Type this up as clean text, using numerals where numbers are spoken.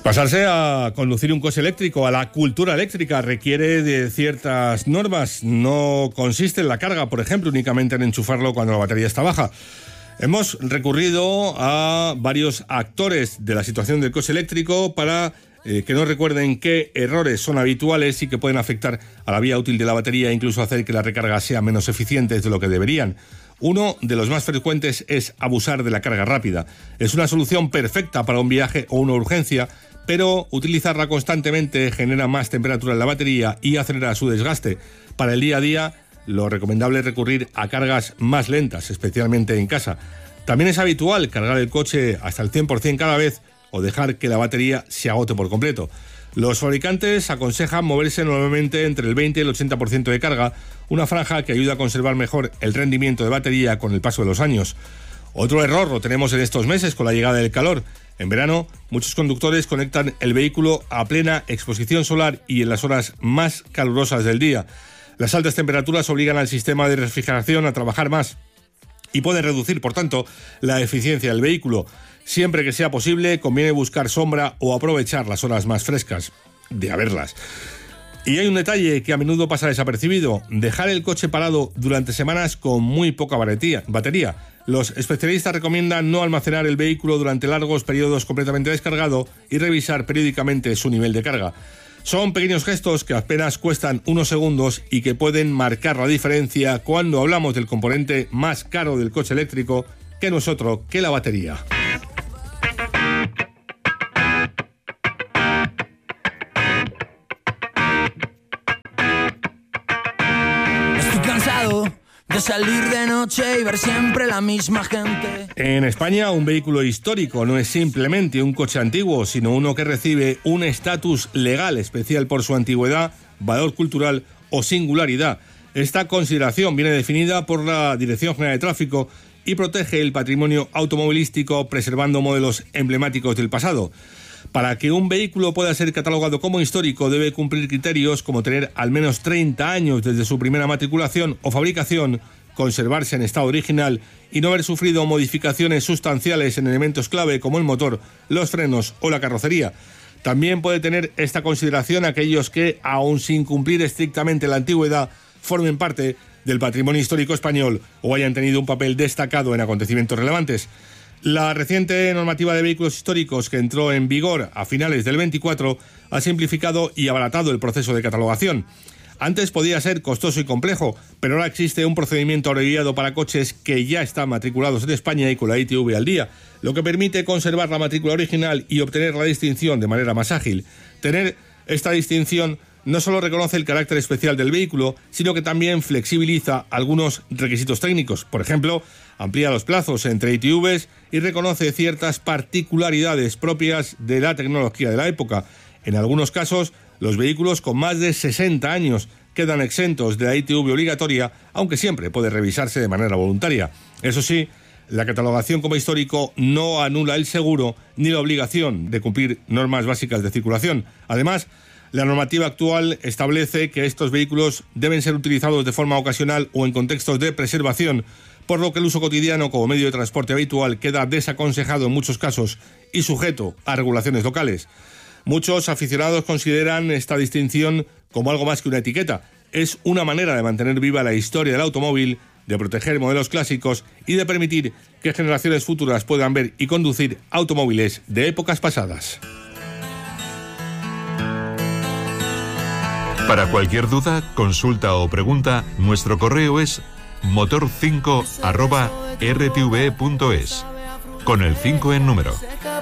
Pasarse a conducir un coche eléctrico, a la cultura eléctrica, requiere de ciertas normas. No consiste en la carga, por ejemplo, únicamente en enchufarlo cuando la batería está baja. Hemos recurrido a varios actores de la situación del coche eléctrico para que nos recuerden qué errores son habituales y que pueden afectar a la vida útil de la batería e incluso hacer que la recarga sea menos eficiente de lo que deberían. Uno de los más frecuentes es abusar de la carga rápida. Es una solución perfecta para un viaje o una urgencia, pero utilizarla constantemente genera más temperatura en la batería y acelera su desgaste. Para el día a día, lo recomendable es recurrir a cargas más lentas, especialmente en casa. También es habitual cargar el coche hasta el 100% cada vez o dejar que la batería se agote por completo. Los fabricantes aconsejan moverse normalmente entre el 20 y el 80% de carga, una franja que ayuda a conservar mejor el rendimiento de batería con el paso de los años. Otro error lo tenemos en estos meses con la llegada del calor. En verano, muchos conductores conectan el vehículo a plena exposición solar y en las horas más calurosas del día. Las altas temperaturas obligan al sistema de refrigeración a trabajar más y pueden reducir, por tanto, la eficiencia del vehículo. Siempre que sea posible, conviene buscar sombra o aprovechar las horas más frescas, de haberlas. Y hay un detalle que a menudo pasa desapercibido: dejar el coche parado durante semanas con muy poca batería. Los especialistas recomiendan no almacenar el vehículo durante largos periodos completamente descargado y revisar periódicamente su nivel de carga. Son pequeños gestos que apenas cuestan unos segundos y que pueden marcar la diferencia cuando hablamos del componente más caro del coche eléctrico, que no es otro que la batería. De salir de noche y ver siempre la misma gente. En España, un vehículo histórico no es simplemente un coche antiguo, sino uno que recibe un estatus legal especial por su antigüedad, valor cultural o singularidad. Esta consideración viene definida por la Dirección General de Tráfico y protege el patrimonio automovilístico preservando modelos emblemáticos del pasado. Para que un vehículo pueda ser catalogado como histórico, debe cumplir criterios como tener al menos 30 años desde su primera matriculación o fabricación, conservarse en estado original y no haber sufrido modificaciones sustanciales en elementos clave como el motor, los frenos o la carrocería. También puede tener esta consideración aquellos que, aun sin cumplir estrictamente la antigüedad, formen parte del patrimonio histórico español o hayan tenido un papel destacado en acontecimientos relevantes. La reciente normativa de vehículos históricos, que entró en vigor a finales del 24, ha simplificado y abaratado el proceso de catalogación. Antes podía ser costoso y complejo, pero ahora existe un procedimiento abreviado para coches que ya están matriculados en España y con la ITV al día, lo que permite conservar la matrícula original y obtener la distinción de manera más ágil. Tener esta distinción no solo reconoce el carácter especial del vehículo, sino que también flexibiliza algunos requisitos técnicos. Por ejemplo, amplía los plazos entre ITVs y reconoce ciertas particularidades propias de la tecnología de la época. En algunos casos, los vehículos con más de 60 años quedan exentos de la ITV obligatoria, aunque siempre puede revisarse de manera voluntaria. Eso sí, la catalogación como histórico no anula el seguro ni la obligación de cumplir normas básicas de circulación. Además, la normativa actual establece que estos vehículos deben ser utilizados de forma ocasional o en contextos de preservación, por lo que el uso cotidiano como medio de transporte habitual queda desaconsejado en muchos casos y sujeto a regulaciones locales. Muchos aficionados consideran esta distinción como algo más que una etiqueta. Es una manera de mantener viva la historia del automóvil, de proteger modelos clásicos y de permitir que generaciones futuras puedan ver y conducir automóviles de épocas pasadas. Para cualquier duda, consulta o pregunta, nuestro correo es motor5@rtve.es, con el 5 en número.